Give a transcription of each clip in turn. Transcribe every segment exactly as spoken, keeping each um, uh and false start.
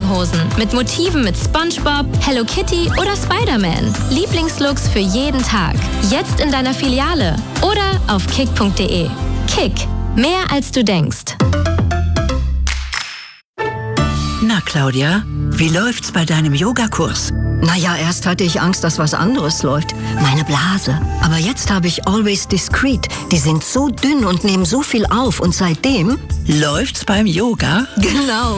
Jogginghose mit Motiven mit SpongeBob, Hello Kitty oder Spider-Man. Lieblingslooks für jeden Tag. Jetzt in deiner Filiale oder auf kick punkt de. Kick. Mehr als du denkst. Na, Claudia, wie läuft's bei deinem Yogakurs? Naja, erst hatte ich Angst, dass was anderes läuft. Meine Blase. Aber jetzt habe ich Always Discreet. Die sind so dünn und nehmen so viel auf. Und seitdem... Läuft's beim Yoga? Genau.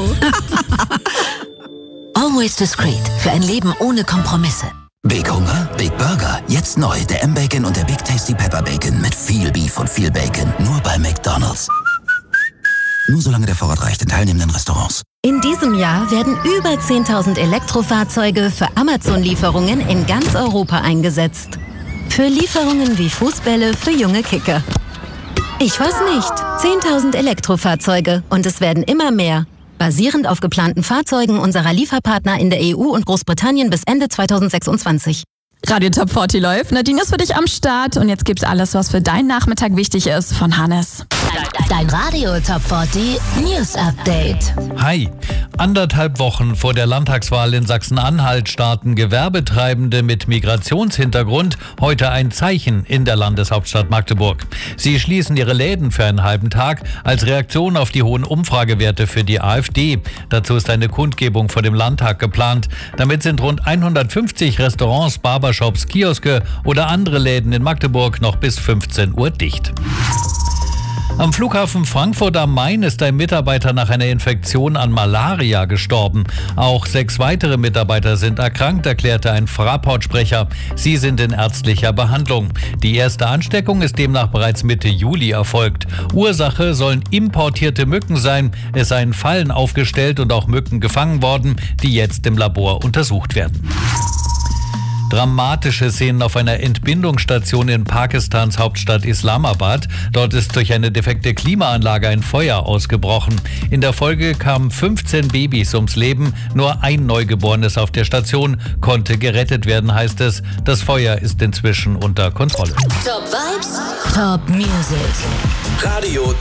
Always Discreet. Für ein Leben ohne Kompromisse. Big Hunger, Big Burger. Jetzt neu. Der M-Bacon und der Big Tasty Pepper Bacon. Mit viel Beef und viel Bacon. Nur bei McDonald's. Nur solange der Vorrat reicht in teilnehmenden Restaurants. In diesem Jahr werden über zehntausend Elektrofahrzeuge für Amazon-Lieferungen in ganz Europa eingesetzt. Für Lieferungen wie Fußbälle für junge Kicker. Ich weiß nicht. zehntausend Elektrofahrzeuge und es werden immer mehr. Basierend auf geplanten Fahrzeugen unserer Lieferpartner in der E U und Großbritannien bis Ende zweitausendsechsundzwanzig. Radio Top vierzig läuft. Nadine ist für dich am Start und jetzt gibt's alles, was für deinen Nachmittag wichtig ist, von Hannes. Dein Radio Top vierzig News Update. Hi. Anderthalb Wochen vor der Landtagswahl in Sachsen-Anhalt starten Gewerbetreibende mit Migrationshintergrund heute ein Zeichen in der Landeshauptstadt Magdeburg. Sie schließen ihre Läden für einen halben Tag als Reaktion auf die hohen Umfragewerte für die AfD. Dazu ist eine Kundgebung vor dem Landtag geplant. Damit sind rund hundertfünfzig Restaurants, Barbershops, Kioske oder andere Läden in Magdeburg noch bis fünfzehn Uhr dicht. Am Flughafen Frankfurt am Main ist ein Mitarbeiter nach einer Infektion an Malaria gestorben. Auch sechs weitere Mitarbeiter sind erkrankt, erklärte ein Fraport-Sprecher. Sie sind in ärztlicher Behandlung. Die erste Ansteckung ist demnach bereits Mitte Juli erfolgt. Ursache sollen importierte Mücken sein. Es seien Fallen aufgestellt und auch Mücken gefangen worden, die jetzt im Labor untersucht werden. Dramatische Szenen auf einer Entbindungsstation in Pakistans Hauptstadt Islamabad. Dort ist durch eine defekte Klimaanlage ein Feuer ausgebrochen. In der Folge kamen fünfzehn Babys ums Leben. Nur ein Neugeborenes auf der Station konnte gerettet werden, heißt es. Das Feuer ist inzwischen unter Kontrolle. Top Vibes, Top Music. Radio